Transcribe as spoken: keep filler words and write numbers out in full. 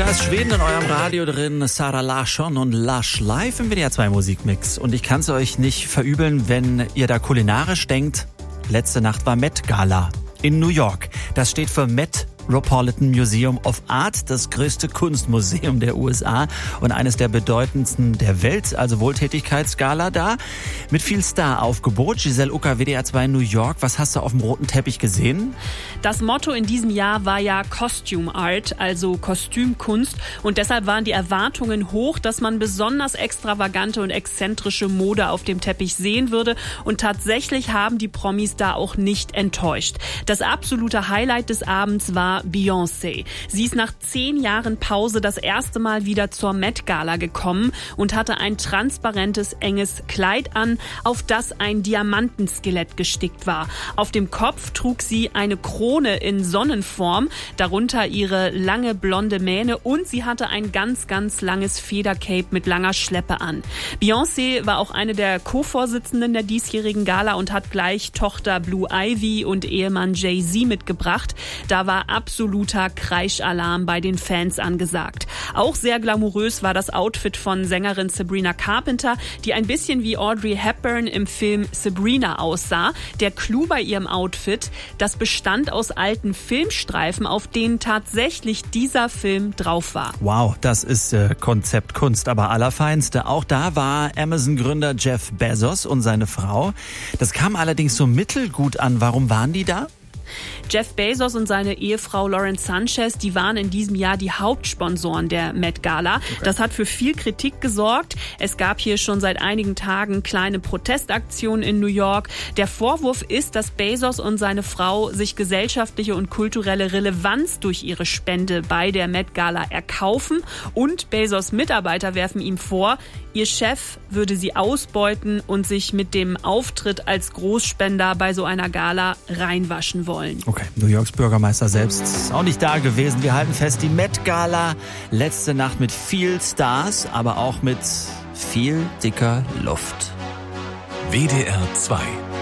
Da ist Schweden in eurem Radio drin, Sara Larsson und Lush live im W D R zwei Musikmix. Und ich kann es euch nicht verübeln, wenn ihr da kulinarisch denkt. Letzte Nacht war Met Gala in New York. Das steht für Metropolitan Museum of Art, das größte Kunstmuseum der U S A und eines der bedeutendsten der Welt, also Wohltätigkeitsgala da. Mit viel Star-Aufgebot. Giselle Ucker, W D R zwei New York. Was hast du auf dem roten Teppich gesehen? Das Motto in diesem Jahr war ja Costume Art, also Kostümkunst. Und deshalb waren die Erwartungen hoch, dass man besonders extravagante und exzentrische Mode auf dem Teppich sehen würde. Und tatsächlich haben die Promis da auch nicht enttäuscht. Das absolute Highlight des Abends war Beyoncé. Sie ist nach zehn Jahren Pause das erste Mal wieder zur Met Gala gekommen und hatte ein transparentes, enges Kleid an, auf das ein Diamantenskelett gestickt war. Auf dem Kopf trug sie eine Krone in Sonnenform, darunter ihre lange blonde Mähne und sie hatte ein ganz, ganz langes Federcape mit langer Schleppe an. Beyoncé war auch eine der Co-Vorsitzenden der diesjährigen Gala und hat gleich Tochter Blue Ivy und Ehemann Jay-Z mitgebracht. Da war absoluter Kreischalarm bei den Fans angesagt. Auch sehr glamourös war das Outfit von Sängerin Sabrina Carpenter, die ein bisschen wie Audrey Hepburn im Film Sabrina aussah. Der Clou bei ihrem Outfit, das bestand aus alten Filmstreifen, auf denen tatsächlich dieser Film drauf war. Wow, das ist äh, Konzeptkunst, aber allerfeinste. Auch da war Amazon-Gründer Jeff Bezos und seine Frau. Das kam allerdings so mittelgut an. Warum waren die da? Jeff Bezos und seine Ehefrau Lauren Sanchez, die waren in diesem Jahr die Hauptsponsoren der Met Gala. Okay. Das hat für viel Kritik gesorgt. Es gab hier schon seit einigen Tagen kleine Protestaktionen in New York. Der Vorwurf ist, dass Bezos und seine Frau sich gesellschaftliche und kulturelle Relevanz durch ihre Spende bei der Met Gala erkaufen. Und Bezos Mitarbeiter werfen ihm vor, ihr Chef würde sie ausbeuten und sich mit dem Auftritt als Großspender bei so einer Gala reinwaschen wollen. Okay, New Yorks Bürgermeister selbst ist auch nicht da gewesen. Wir halten fest, die Met Gala, letzte Nacht mit viel Stars, aber auch mit viel dicker Luft. W D R zwei